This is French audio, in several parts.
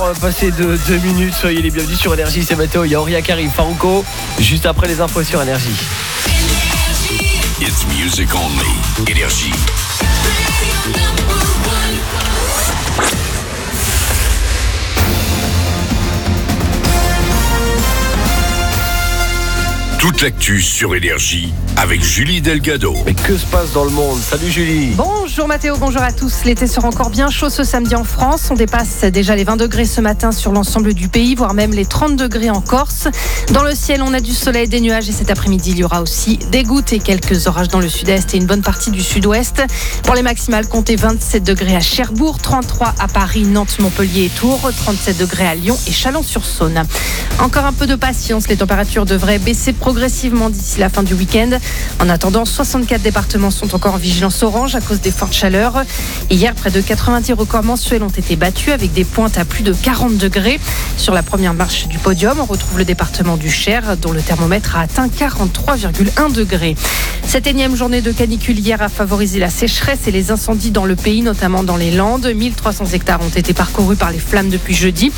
passé de 2 minutes. Soyez les bienvenus sur Énergie, c'est Mathéo. Il y a Auria qui arrive, Farouko, juste après les infos sur Énergie. It's music only. Énergie. Toute l'actu sur Énergie avec Julie Delgado. Mais que se passe dans le monde? Salut Julie. Bonjour Mathéo, bonjour à tous. L'été sera encore bien chaud ce samedi en France. On dépasse déjà les 20 degrés ce matin sur l'ensemble du pays, voire même les 30 degrés en Corse. Dans le ciel, on a du soleil, des nuages et cet après-midi, il y aura aussi des gouttes et quelques orages dans le sud-est et une bonne partie du sud-ouest. Pour les maximales, comptez 27 degrés à Cherbourg, 33 à Paris, Nantes, Montpellier et Tours, 37 degrés à Lyon et Chalon-sur-Saône. Encore un peu de patience, les températures devraient baisser progressivement d'ici la fin du week-end. En attendant, 64 départements sont encore en vigilance orange à cause des fortes chaleurs. Hier, près de 90 records mensuels ont été battus avec des pointes à plus de 40 degrés. Sur la première marche du podium, on retrouve le département du Cher, dont le thermomètre a atteint 43,1 degrés. Cette énième journée de canicule hier a favorisé la sécheresse et les incendies dans le pays, notamment dans les Landes. 1300 hectares ont été parcourus par les flammes depuis jeudi.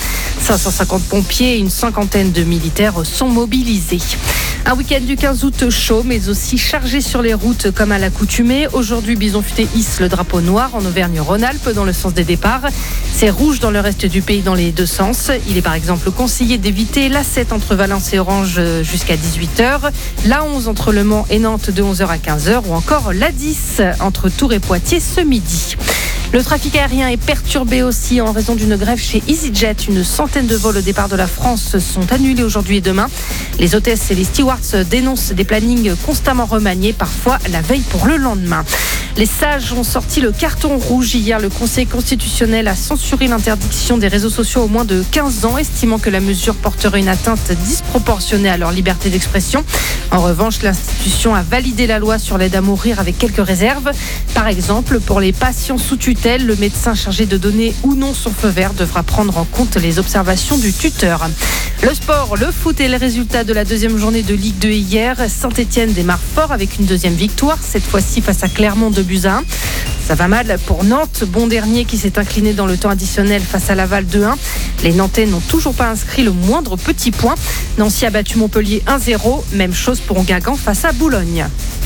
550 pompiers et une cinquantaine de militaires sont mobilisés. Un week-end du 15 août chaud, mais aussi chargé sur les routes comme à l'accoutumée. Aujourd'hui, Bison Futé hisse le drapeau noir en Auvergne-Rhône-Alpes dans le sens des départs. C'est rouge dans le reste du pays dans les deux sens. Il est par exemple conseillé d'éviter l'A7 entre Valence et Orange jusqu'à 18h, l'A11 entre Le Mans et Nantes de 11h à 15h ou encore l'A10 entre Tours et Poitiers ce midi. Le trafic aérien est perturbé aussi en raison d'une grève chez EasyJet. Une centaine de vols au départ de la France sont annulés aujourd'hui et demain. Les hôtesses et les stewards dénoncent des plannings constamment remaniés, parfois la veille pour le lendemain. Les sages ont sorti le carton rouge hier. Le Conseil constitutionnel a censuré l'interdiction des réseaux sociaux aux moins de 15 ans, estimant que la mesure porterait une atteinte disproportionnée à leur liberté d'expression. En revanche, l'institution a validé la loi sur l'aide à mourir avec quelques réserves. Par exemple, pour les patients sous tutelle, le médecin chargé de donner ou non son feu vert devra prendre en compte les observations du tuteur. Le sport, le foot et les résultats de la deuxième journée de Ligue 2 hier. Saint-Etienne démarre fort avec une deuxième victoire, cette fois-ci face à Clermont 2-1. Ça va mal pour Nantes, bon dernier qui s'est incliné dans le temps additionnel face à Laval 2-1. Les Nantais n'ont toujours pas inscrit le moindre petit point. Nancy a battu Montpellier 1-0, même chose pour Guingamp face à Boulogne.